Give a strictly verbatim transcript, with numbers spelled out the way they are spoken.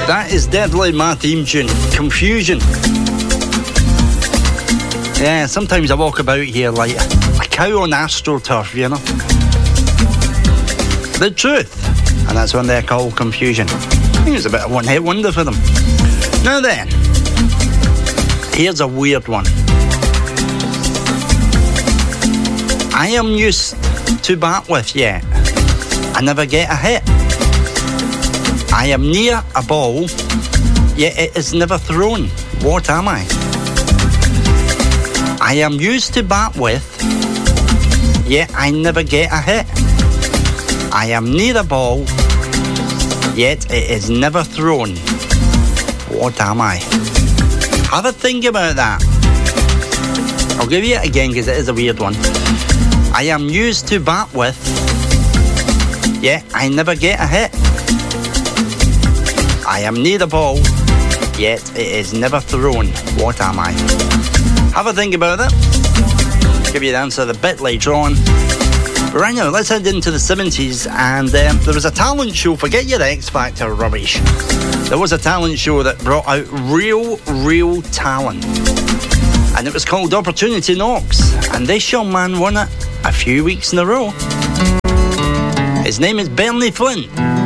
That is definitely my theme tune, Confusion. Yeah, sometimes I walk about here like a cow on AstroTurf, you know. The Truth, and that's when they're called Confusion. I think it's a bit of one-hit wonder for them. Now then, here's a weird one. I am used to bat with, yet I never get a hit. I am near a ball, yet it is never thrown. What am I? I am used to bat with, yet I never get a hit. I am near a ball, yet it is never thrown. What am I? Have a think about that. I'll give you it again because it is a weird one. I am used to bat with, yet I never get a hit. I am near the ball, yet it is never thrown. What am I? Have a think about it. Give you the answer a bit later on. But right now, let's head into the seventies, and um, there was a talent show. Forget your X Factor rubbish. There was a talent show that brought out real, real talent, and it was called Opportunity Knocks, and this young man won it a few weeks in a row. His name is Bernie Flint.